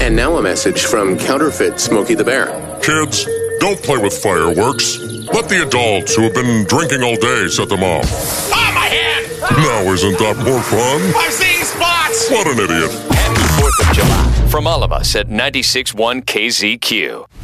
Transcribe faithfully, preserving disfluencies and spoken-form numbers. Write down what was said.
And now a message from Counterfeit Smokey the Bear. Kids, don't play with fireworks. Let the adults who have been drinking all day set them off. Ah, my hand! Now isn't that more fun? I'm seeing spots! What an idiot. Happy fourth of July from all of us at ninety-six point one K Z Q.